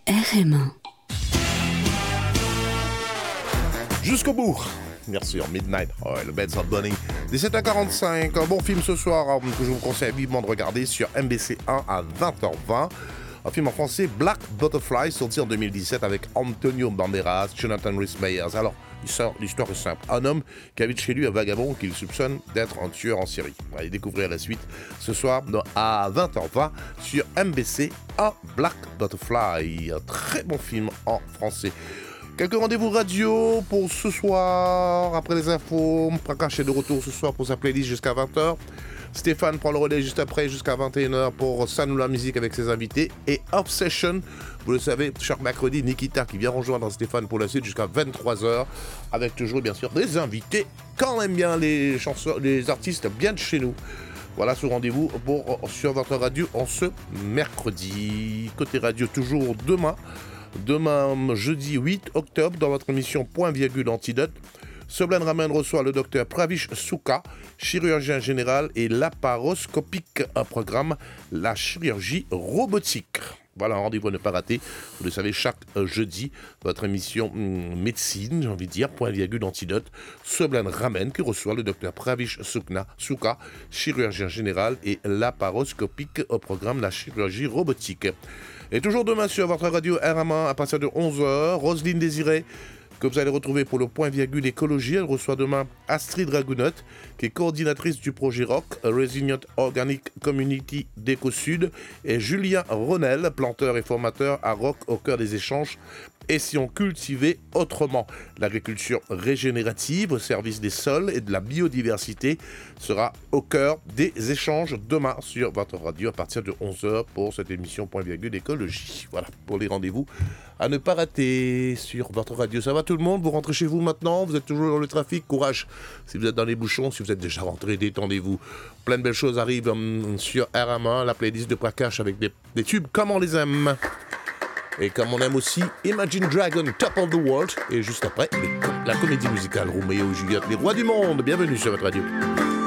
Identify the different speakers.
Speaker 1: RM1.
Speaker 2: Jusqu'au bout. Merci, en Midnight Oil, Beds of Bunny. 17h45, un bon film ce soir que je vous conseille vivement de regarder sur MBC1 à 20h20. Un film en français, Black Butterfly, sorti en 2017 avec Antonio Banderas, Jonathan Rhys-Meyers. Alors, l'histoire est simple. Un homme qui habite chez lui un vagabond qu'il soupçonne d'être un tueur en série. On va aller découvrir la suite ce soir à 20h20 sur MBC1, Black Butterfly. Un très bon film en français. Quelques rendez-vous radio pour ce soir, après les infos. Prakash est de retour ce soir pour sa playlist jusqu'à 20h. Stéphane prend le relais juste après, jusqu'à 21h pour Sanou la musique avec ses invités. Et Obsession, vous le savez, chaque mercredi, Nikita qui vient rejoindre Stéphane pour la suite jusqu'à 23h. Avec toujours, bien sûr, des invités. Quand même bien les chansons, les artistes bien de chez nous. Voilà ce rendez-vous sur votre radio en ce mercredi. Côté radio, toujours demain, jeudi 8 octobre, dans votre émission Point Virgule Antidote, Soblan Raman reçoit le docteur Pravish Souka, chirurgien général et laparoscopique, un programme, la chirurgie robotique. Voilà un rendez-vous à ne pas rater. Vous le savez, chaque jeudi, votre émission médecine, j'ai envie de dire, Point Virgule Antidote, Soblan Raman qui reçoit le docteur Pravish Souka, chirurgien général et laparoscopique, au programme, la chirurgie robotique. Et toujours demain sur votre radio RM1 à partir de 11h, Roselyne Désiré, que vous allez retrouver pour le Point Virgule Écologie. Elle reçoit demain Astrid Dragunot, qui est coordinatrice du projet ROC, Resilient Organic Community d'Éco-Sud, et Julien Ronel, planteur et formateur à ROC au cœur des échanges. Et si on cultivait autrement, l'agriculture régénérative au service des sols et de la biodiversité sera au cœur des échanges demain sur votre radio à partir de 11h pour cette émission Point Virgule Écologie. Voilà, pour les rendez-vous à ne pas rater sur votre radio. Ça va tout le monde? Vous rentrez chez vous maintenant? Vous êtes toujours dans le trafic? Courage si vous êtes dans les bouchons, si vous êtes déjà rentré, détendez-vous. Plein de belles choses arrivent sur RM1, la playlist de Prakash avec des tubes comme on les aime. Et comme on aime aussi Imagine Dragon, Top of the World. Et juste après, la comédie musicale Roméo et Juliette, les rois du monde. Bienvenue sur votre radio.